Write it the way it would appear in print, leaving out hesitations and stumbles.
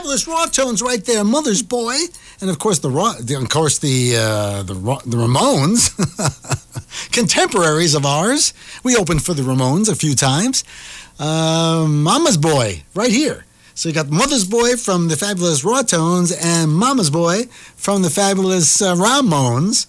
Fabulous Rawtones right there, Mother's Boy, and of course the Ramones, contemporaries of ours. We opened for the Ramones a few times. Mama's Boy right here. So you got Mother's Boy from the Fabulous Rawtones and Mama's Boy from the Fabulous Ramones.